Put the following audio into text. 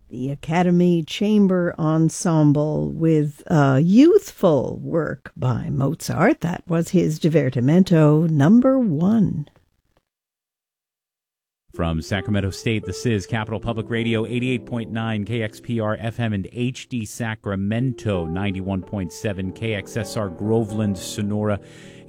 the Academy Chamber Ensemble with youthful work by Mozart. That was his Divertimento number 1. From Sacramento State, this is Capital Public Radio, 88.9 KXPR FM and HD Sacramento, 91.7 KXSR Groveland, Sonora.